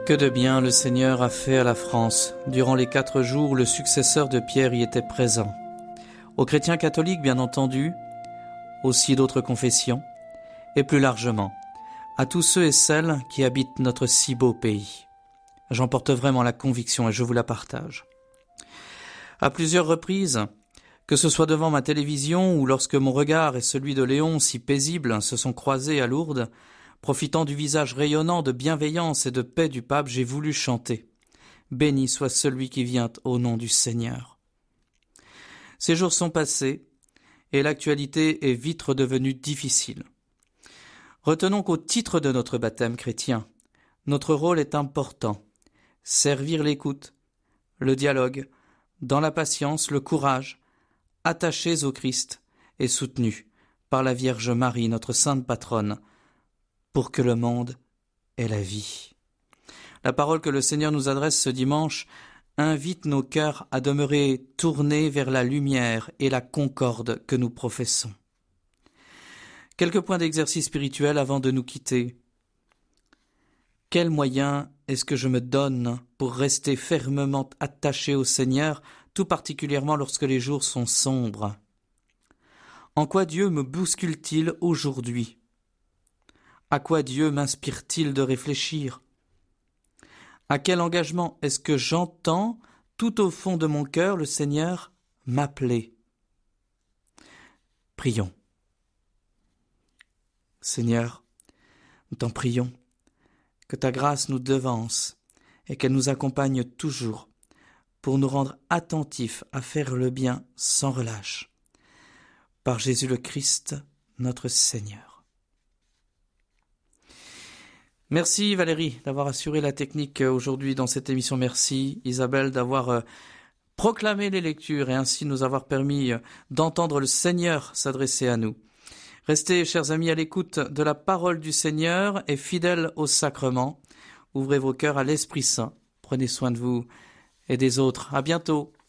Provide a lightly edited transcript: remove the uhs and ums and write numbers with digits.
Que de bien le Seigneur a fait à la France. Durant les 4 jours, le successeur de Pierre y était présent. Aux chrétiens catholiques, bien entendu, aussi d'autres confessions, et plus largement, à tous ceux et celles qui habitent notre si beau pays. J'en porte vraiment la conviction et je vous la partage. À plusieurs reprises, que ce soit devant ma télévision ou lorsque mon regard et celui de Léon, si paisibles, se sont croisés à Lourdes, profitant du visage rayonnant de bienveillance et de paix du pape, j'ai voulu chanter « Béni soit celui qui vient au nom du Seigneur ». Ces jours sont passés et l'actualité est vite redevenue difficile. Retenons qu'au titre de notre baptême chrétien, notre rôle est important. Servir l'écoute, le dialogue, dans la patience, le courage, attachés au Christ et soutenus par la Vierge Marie, notre sainte patronne, pour que le monde ait la vie. La parole que le Seigneur nous adresse ce dimanche invite nos cœurs à demeurer tournés vers la lumière et la concorde que nous professons. Quelques points d'exercice spirituel avant de nous quitter. Quels moyens est-ce que je me donne pour rester fermement attaché au Seigneur, tout particulièrement lorsque les jours sont sombres? En quoi Dieu me bouscule-t-il aujourd'hui? À quoi Dieu m'inspire-t-il de réfléchir? À quel engagement est-ce que j'entends tout au fond de mon cœur le Seigneur m'appeler? Prions. Seigneur, nous t'en prions, que ta grâce nous devance et qu'elle nous accompagne toujours pour nous rendre attentifs à faire le bien sans relâche. Par Jésus le Christ, notre Seigneur. Merci Valérie d'avoir assuré la technique aujourd'hui dans cette émission. Merci Isabelle d'avoir proclamé les lectures et ainsi nous avoir permis d'entendre le Seigneur s'adresser à nous. Restez, chers amis, à l'écoute de la parole du Seigneur et fidèles au sacrement. Ouvrez vos cœurs à l'Esprit Saint. Prenez soin de vous et des autres. À bientôt.